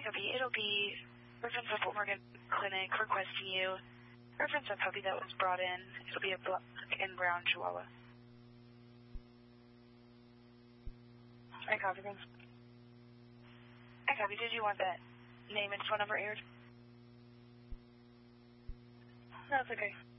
copy. It'll be reference of Fort Morgan Clinic requesting you. Reference a puppy that was brought in. It'll be a black and brown Chihuahua. I copy things. I copy. Did you want that name and phone number aired? No, it's okay.